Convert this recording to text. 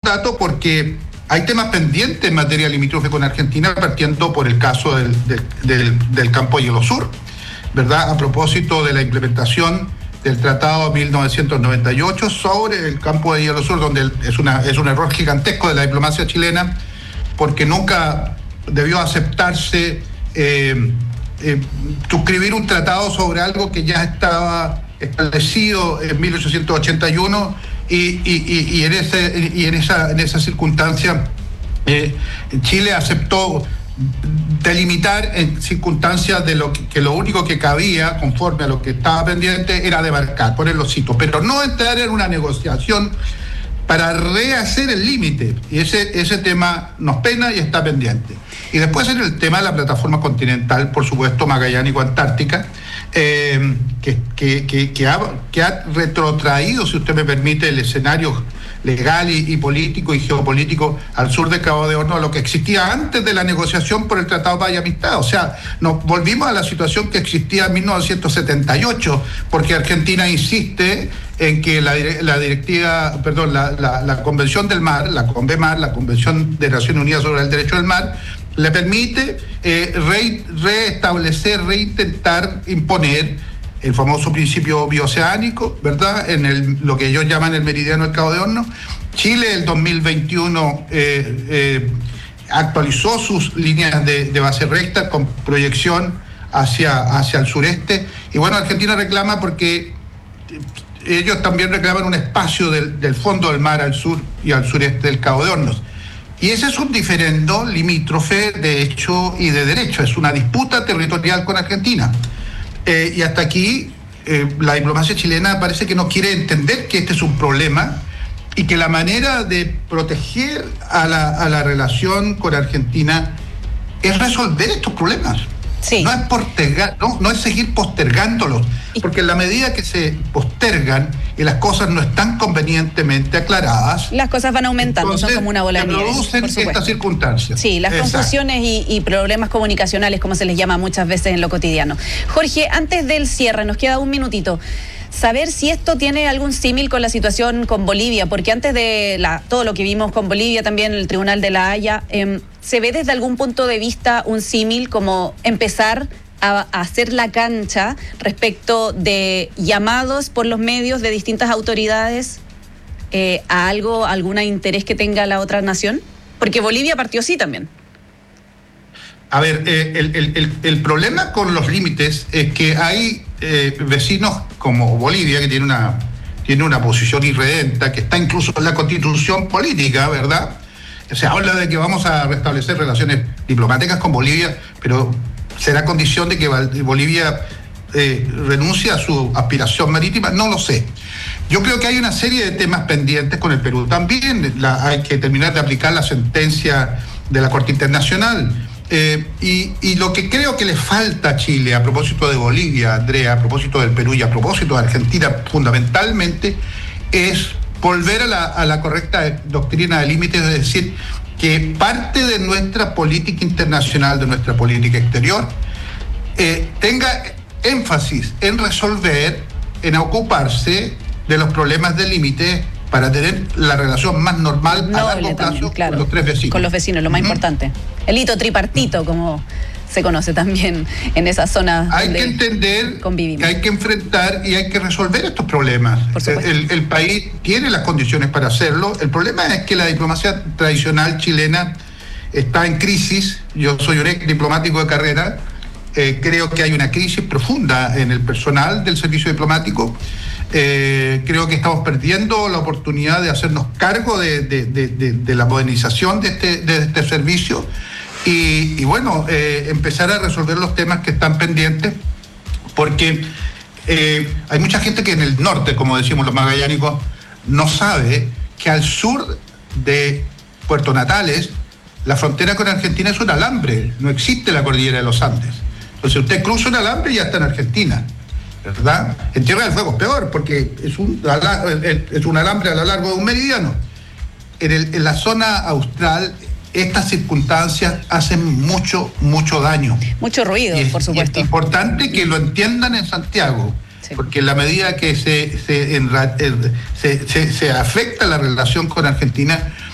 dato porque hay temas pendientes en materia limítrofe con Argentina, partiendo por el caso del campo de Hielo Sur, ¿verdad? A propósito de la implementación del Tratado 1998 sobre el campo de Hielo Sur, donde es un error gigantesco de la diplomacia chilena, porque nunca debió aceptarse suscribir un tratado sobre algo que ya estaba establecido en 1881 y en esa circunstancia Chile aceptó delimitar en circunstancias de lo único que cabía, conforme a lo que estaba pendiente, era demarcar, poner los sitios, pero no entrar en una negociación para rehacer el límite. Y ese tema nos pena y está pendiente. Y después en el tema de la plataforma continental, por supuesto, Magallánico-Antártica, que ha retrotraído, si usted me permite, el escenario legal y político y geopolítico al sur de Cabo de Hornos, a lo que existía antes de la negociación por el Tratado de Paz y Amistad. O sea, nos volvimos a la situación que existía en 1978, porque Argentina insiste en que la Convención del Mar, la CONVEMAR, la Convención de Naciones Unidas sobre el Derecho del Mar, le permite reintentar imponer el famoso principio bioceánico, ¿verdad? En lo que ellos llaman el meridiano del Cabo de Hornos. Chile, el 2021, actualizó sus líneas de base recta con proyección hacia el sureste. Y bueno, Argentina reclama porque ellos también reclaman un espacio del fondo del mar al sur y al sureste del Cabo de Hornos. Y ese es un diferendo limítrofe de hecho y de derecho, es una disputa territorial con Argentina. Y hasta aquí la diplomacia chilena parece que no quiere entender que este es un problema y que la manera de proteger a la relación con Argentina es resolver estos problemas. Sí. No es postergar, no es seguir postergándolos, porque en la medida que se postergan y las cosas no están convenientemente aclaradas, las cosas van aumentando, son como una bola de nieve. Producen estas circunstancias. Sí, las confusiones y problemas comunicacionales, como se les llama muchas veces en lo cotidiano. Jorge, antes del cierre, nos queda un minutito. Saber si esto tiene algún símil con la situación con Bolivia, porque antes de todo lo que vimos con Bolivia, también el Tribunal de la Haya, ¿se ve desde algún punto de vista un símil como empezar a hacer la cancha respecto de llamados por los medios de distintas autoridades a algún interés que tenga la otra nación? Porque Bolivia partió así también. A ver, el problema con los límites es que hay vecinos como Bolivia, que tiene una posición irredenta, que está incluso en la constitución política, ¿verdad? Se habla de que vamos a restablecer relaciones diplomáticas con Bolivia, pero será condición de que Bolivia renuncie a su aspiración marítima, no lo sé. Yo creo que hay una serie de temas pendientes con el Perú. También hay que terminar de aplicar la sentencia de la Corte Internacional. Y lo que creo que le falta a Chile, a propósito de Bolivia, Andrea, a propósito del Perú y a propósito de Argentina, fundamentalmente, es volver a la correcta doctrina de límites, es decir, que parte de nuestra política internacional, de nuestra política exterior, tenga énfasis en resolver, en ocuparse de los problemas de límite para tener la relación más normal a largo plazo con los tres vecinos. Con los vecinos, lo más importante. El hito tripartito, como se conoce también en esa zona. Hay que entender que hay que enfrentar y hay que resolver estos problemas. El país tiene las condiciones para hacerlo. El problema es que la diplomacia tradicional chilena está en crisis. Yo soy un ex diplomático de carrera. Creo que hay una crisis profunda en el personal del servicio diplomático. Creo que estamos perdiendo la oportunidad de hacernos cargo de la modernización de este servicio y bueno, empezar a resolver los temas que están pendientes, porque hay mucha gente que en el norte, como decimos los magallánicos, no sabe que al sur de Puerto Natales la frontera con Argentina es un alambre, no existe la cordillera de los Andes. Entonces usted cruza un alambre y ya está en Argentina, ¿verdad? En Tierra del Fuego es peor, porque es un alambre a lo largo de un meridiano. En la zona austral, estas circunstancias hacen mucho daño. Mucho ruido, por supuesto. Es importante que lo entiendan en Santiago, sí, porque en la medida que se afecta la relación con Argentina,